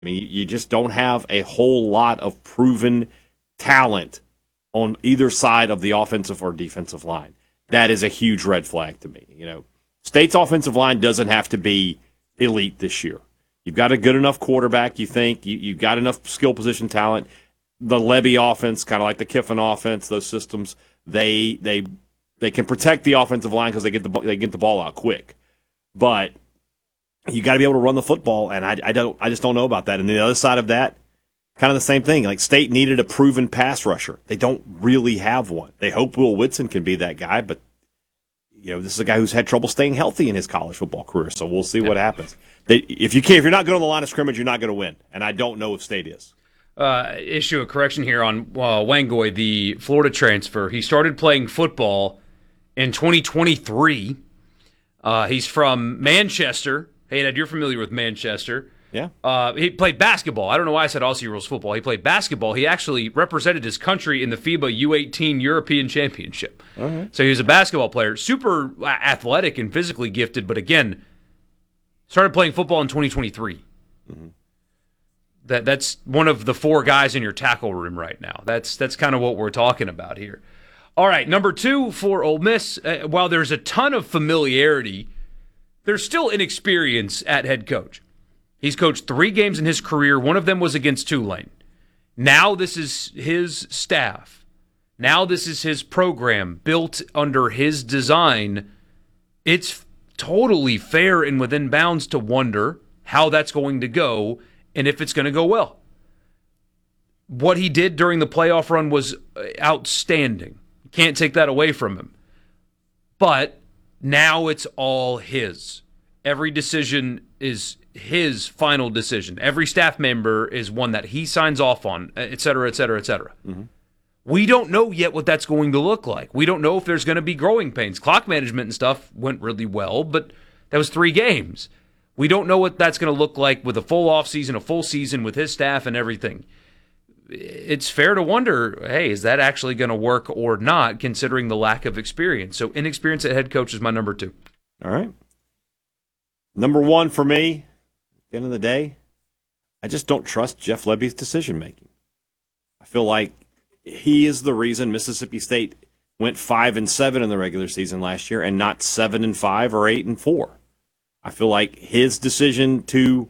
I mean, you just don't have a whole lot of proven talent on either side of the offensive or defensive line. That is a huge red flag to me. State's offensive line doesn't have to be elite this year. You've got a good enough quarterback, you think. You've got enough skill position talent. The Levy offense, kind of like the Kiffin offense, those systems, they can protect the offensive line because they get the ball out quick. But you got to be able to run the football, and I just don't know about that. And the other side of that, kind of the same thing. Like State needed a proven pass rusher. They don't really have one. They hope Will Whitson can be that guy, but this is a guy who's had trouble staying healthy in his college football career. So we'll see what happens. If you're not good on the line of scrimmage, you're not going to win. And I don't know if State is. Issue a correction here on Wangoy, the Florida transfer. He started playing football in 2023. He's from Manchester. Hey, Ed, you're familiar with Manchester. Yeah. He played basketball. I don't know why I said Aussie Rules football. He played basketball. He actually represented his country in the FIBA U18 European Championship. Right. So he was a basketball player, super athletic and physically gifted, but again, started playing football in 2023. Mm-hmm. That's one of the four guys in your tackle room right now. That's kind of what we're talking about here. All right, number 2 for Ole Miss. While there's a ton of familiarity, there's still inexperience at head coach. He's coached 3 games in his career. One of them was against Tulane. Now this is his staff. Now this is his program built under his design. It's totally fair and within bounds to wonder how that's going to go and if it's going to go well. What he did during the playoff run was outstanding. Can't take that away from him. But now it's all his. Every decision is his final decision. Every staff member is one that he signs off on, et cetera, et cetera, et cetera. Mm-hmm. We don't know yet what that's going to look like. We don't know if there's going to be growing pains. Clock management and stuff went really well, but that was 3 games. We don't know what that's going to look like with a full offseason, a full season with his staff and everything. It's fair to wonder, hey, is that actually going to work or not, considering the lack of experience? So inexperience at head coach is my number 2. All right. Number 1 for me, at the end of the day, I just don't trust Jeff Lebby's decision-making. I feel like he is the reason Mississippi State went 5-7 in the regular season last year and not 7-5 or 8-4. I feel like his decision to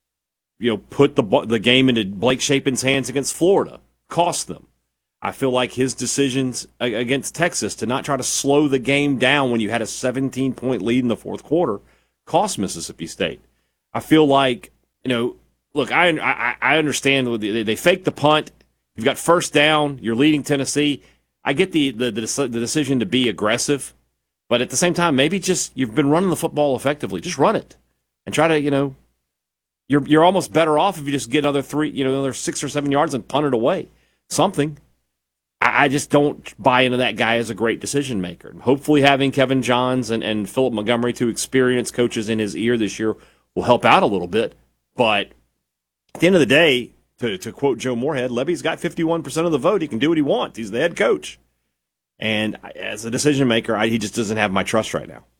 put the game into Blake Shapen's hands against Florida cost them. I feel like his decisions against Texas to not try to slow the game down when you had a 17-point lead in the fourth quarter cost Mississippi State. I feel like, look, I understand they faked the punt. You've got first down. You're leading Tennessee. I get the decision to be aggressive, but at the same time, maybe just you've been running the football effectively. Just run it and try to, You're almost better off if you just get another 6 or 7 yards and punt it away. Something. I just don't buy into that guy as a great decision maker. Hopefully having Kevin Johns and Philip Montgomery, 2 experienced coaches in his ear this year, will help out a little bit. But at the end of the day, to quote Joe Moorhead, Lebby's got 51% of the vote. He can do what he wants. He's the head coach. And as a decision maker, he just doesn't have my trust right now.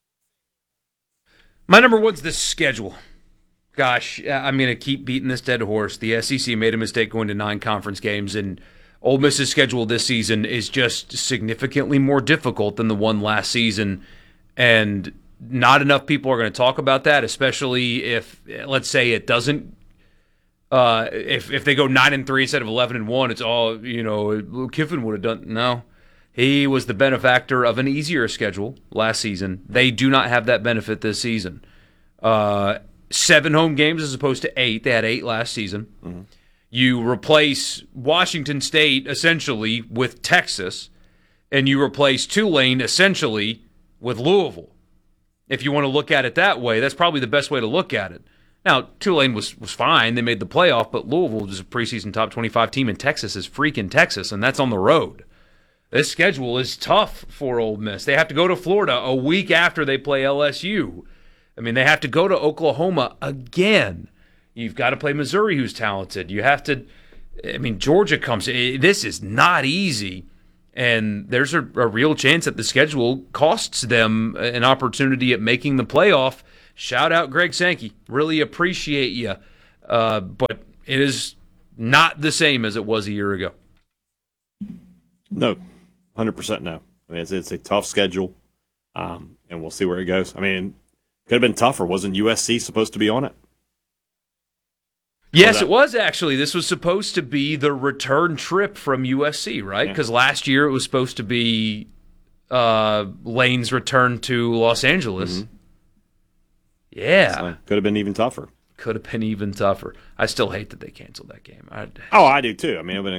My number 1's the schedule. Gosh, I'm going to keep beating this dead horse. The SEC made a mistake going to 9 conference games, and Ole Miss's schedule this season is just significantly more difficult than the one last season, and not enough people are going to talk about that, especially if, let's say, it doesn't. If they go 9-3 instead of 11-1, it's all Kiffin would have done. No, he was the benefactor of an easier schedule last season. They do not have that benefit this season. 7 home games as opposed to 8. They had 8 last season. Mm-hmm. You replace Washington State essentially with Texas, and you replace Tulane essentially with Louisville. If you want to look at it that way, that's probably the best way to look at it. Now, Tulane was fine. They made the playoff, but Louisville was a preseason top 25 team, and Texas is freaking Texas, and that's on the road. This schedule is tough for Ole Miss. They have to go to Florida a week after they play LSU. I mean, they have to go to Oklahoma again. You've got to play Missouri, who's talented. You have to – Georgia comes – this is not easy, and there's a real chance that the schedule costs them an opportunity at making the playoff. Shout out Greg Sankey. Really appreciate you but it is not the same as it was a year ago. No, 100% no. I mean, it's a tough schedule, and we'll see where it goes. I mean, could have been tougher. Wasn't USC supposed to be on it? Yes, it was actually. This was supposed to be the return trip from USC, right? Because last year it was supposed to be Lane's return to Los Angeles. Mm-hmm. Yeah. So, could have been even tougher. Could have been even tougher. I still hate that they canceled that game. I do too. I mean, it would have